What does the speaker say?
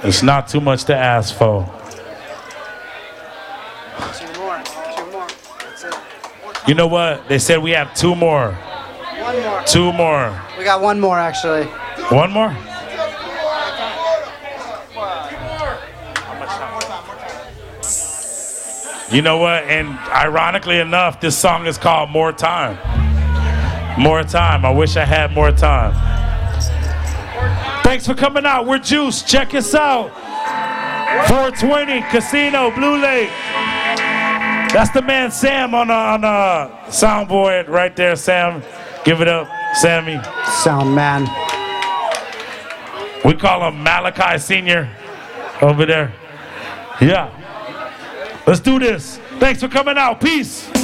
It's not too much to ask for. Two more. That's it. You know what? They said we have two more. One more. Two more. We got one more, actually. One more? You know what? And ironically enough, this song is called More Time. More Time. I wish I had more time. Thanks for coming out. We're Juice. Check us out. 420 Casino, Blue Lake. That's the man Sam on the soundboard right there, Sam. Give it up, Sammy. Sound man. We call him Malachi Sr. over there. Yeah. Let's do this. Thanks for coming out. Peace.